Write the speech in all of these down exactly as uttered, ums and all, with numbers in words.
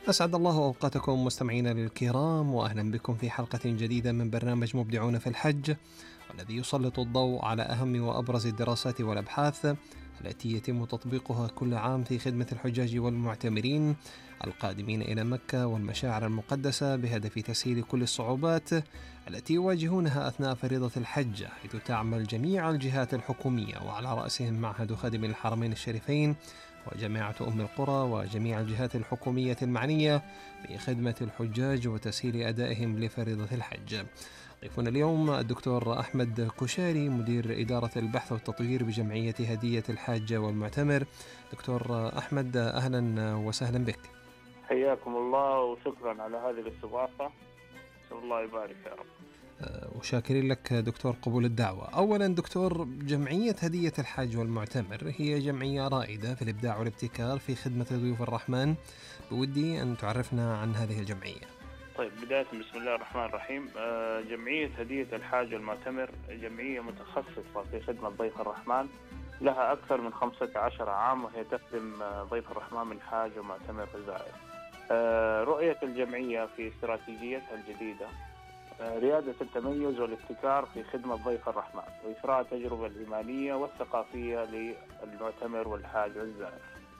أسعد الله أوقاتكم مستمعينا الكرام، وأهلا بكم في حلقة جديدة من برنامج مبدعون في الحج، والذي يسلط الضوء على أهم وأبرز الدراسات والأبحاث التي يتم تطبيقها كل عام في خدمة الحجاج والمعتمرين القادمين إلى مكة والمشاعر المقدسة، بهدف تسهيل كل الصعوبات التي يواجهونها أثناء فريضة الحج، حيث تعمل جميع الجهات الحكومية وعلى رأسهم معهد خادم الحرمين الشريفين وجامعة أم القرى وجميع الجهات الحكومية المعنية بخدمة الحجاج وتسهيل أدائهم لفريضة الحج. ضيفنا اليوم الدكتور أحمد كشاري، مدير إدارة البحث والتطوير بجمعية هدية الحاج والمعتمر. دكتور أحمد، أهلا وسهلا بك. حياكم الله وشكرا على هذه الاستضافة، نسأل الله يبارك يا رب. وشاكرين لك دكتور قبول الدعوة. أولا دكتور، جمعية هدية الحاج والمعتمر هي جمعية رائدة في الإبداع والابتكار في خدمة ضيوف الرحمن، بودي أن تعرفنا عن هذه الجمعية. طيب، بداية بسم الله الرحمن الرحيم. جمعية هدية الحاج والمعتمر جمعية متخصصة في خدمة ضيف الرحمن، لها أكثر من خمسة عشر عام، وهي تخدم ضيف الرحمن من حاج ومعتمر وزائر. رؤية الجمعية في استراتيجيتها الجديدة ريادة التميز والابتكار في خدمة ضيف الرحمن وإثراء التجربة الإيمانية والثقافية للمعتمر والحاج والزائر.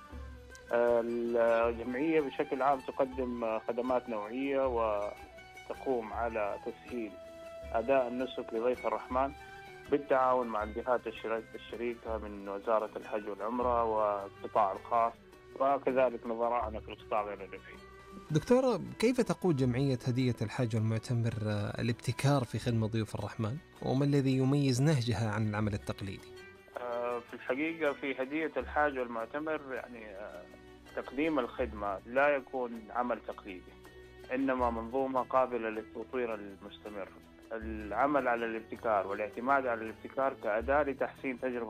الجمعية بشكل عام تقدم خدمات نوعية وتقوم على تسهيل أداء النسك لضيف الرحمن بالتعاون مع الجهات الشريكة من وزارة الحج والعمرة والقطاع الخاص، وكذلك نظراءنا في القطاع غير الربحي. دكتور، كيف تقود جمعية هدية الحاج والمعتمر الابتكار في خدمة ضيوف الرحمن، وما الذي يميز نهجها عن العمل التقليدي؟ في الحقيقة في هدية الحاج والمعتمر يعني تقديم الخدمة لا يكون عمل تقليدي، إنما منظومة قابلة للتطوير المستمر. العمل على الابتكار والاعتماد على الابتكار كأداة لتحسين تجربة